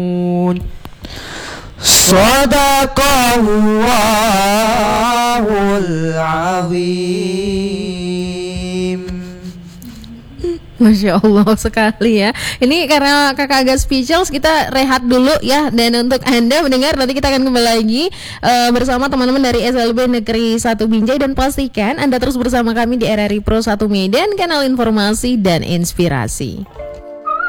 Sadaqallahul azim. Masya Allah sekali ya. Ini karena kakak agak speechless, kita rehat dulu ya. Dan untuk Anda mendengar, nanti kita akan kembali lagi bersama teman-teman dari SLB Negeri 1 Binjai. Dan pastikan Anda terus bersama kami di RRI Pro 1 Medan, kanal informasi dan inspirasi.